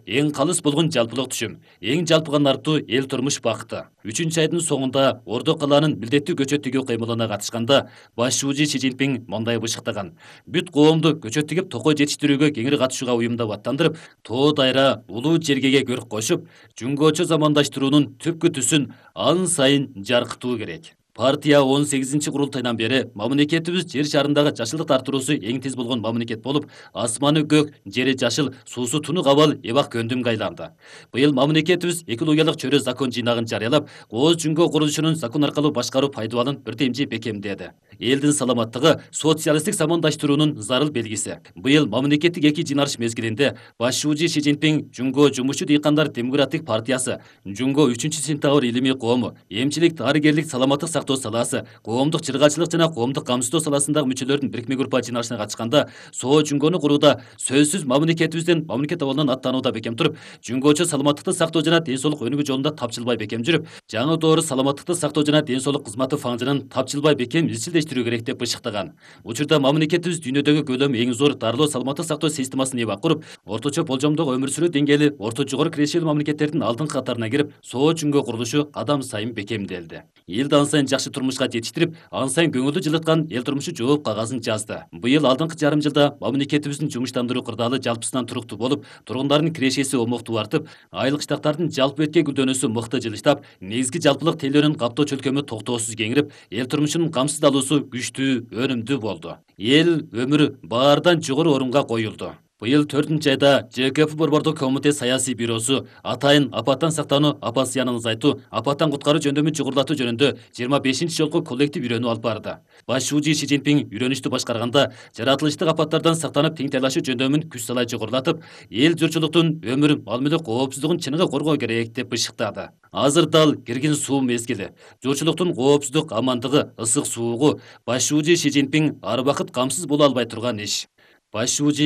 эң калыс болгон жалпылык түшүм, эң жалпыган артуу эл турмуш бакыты. 3 айдын соңунда Ордо калаанын милдеттүү көчөт тигүү кыймылына катышканда баш шүүжү Си Цзиньпин мындай бышыктаган: бүт коомду көчөт тигип токой жетиштирүүгө кеңири катышууга уюмдап аттандырып, тоо дайра улуу жергеге көрк кошуп, жөнгөчө замандаштыруунун түпкү түсүн ан сайын жаркытуу керек. Партия 18-курултайдан бери мамлекетибиз жер шарындагы жашылдык арттыруусу эң тез болгон мамлекет болуп, асманы көк, жери жашыл, суусу тунук абал эбак көндүмгө айланды. Быйыл мамлекетибиз экологиялык чөйрө закон жыйнагын жарыялап, кооз жүнгө курулушунун закон аркылуу башкаруу пайдубалын бирдемжи бекемдеди. Элдин саламаттыгы социалисттик замандаштыруунун зарыл белгиси. Быйыл мамлекеттик эки жыйналыш мезгилинде баш шүүжү Си Цзиньпин Жүнгө жумушчу дыйкандар демократик партиясы, Жүнгө 3-сентябрь илимий коому, эмчилик, дарыгерлик, саламаттык сактоо саласы, коомдук чыргачылык жана коомдук камсыздоо саласындагы мүчөлөрдүн бирикме группа жыйналышына катышканда, соо Жүнгөнү курууда сөзсүз мамлекетибизден, мамлекет абалынан аттанууда бекем туруп, жүнгөчө саламаттыкты сактоо жана ден соолук өнүгүү жолунда тапчылбай бекем жүрүп, жаңы доор саламаттыкты сактоо жана ден соолук кызматы фаңжынын тапчылбай бекем изчилдештирүү керек деп бышыктаган. Учурда мамлекетибиз дүйнөдөгү көлөмү эң зор дарылоо саламаттык сактоо системасын эбак куруп, орточо болжомдогу өмүр сүрүү деңгээли орто жогору кирешелүү мамлекеттердин алдыңкы катарына кирип, соо Жүнгө курулушу кадам сайын бекемделди. Элди ан сайын жакшы турмушка жетиштирип, ан сайын көңүлдү жылыткан эл турмушу жооп кагазын жазды. Быйыл алдыңкы жарым жылда мамлекетибиздин жумуштандыруу кырдаалы жалпысынан туруктуу болуп, тургундардын кирешеси омоктуу артып, айлык штаттардын жалпы бетке гүлдөнүүсү мыкты жылыштап, негизги жалпылык тейлөөнүн каптоо чөлкөмү токтоосуз кеңирип, эл турмушунун камсыздалуусу күчтүү, өнүмдүү болду. Эл өмүрү баардан жогору орунга коюлду. Быйыл 4-айда ЖКФ Борбордук комитет саясий бюросу атайын апаттан сактануу, апат зыянын азайтуу, апаттан куткаруу жөндөмүн чугурлатуу жөнүндө 25-жолку коллектив үйрөнүү алып барды. Баш шүүжү Си Цзиньпин үйрөнүштү башкарганда жаратылыштык апаттардан сактанып тең тайлашуу жөндөмүн күч салай жогорулатып, эл журтчулуктун өмүр, мал мүлк коопсуздугун чыныгы коргоо керек деп бышыктады. Азыр дал киргин суу мезгили. Журтчулуктун коопсуздук, амандыгы, ысык суугу баш шүүжү Си Цзиньпин ар убакыт камсыз боло албай турган иш. Баш шүүжү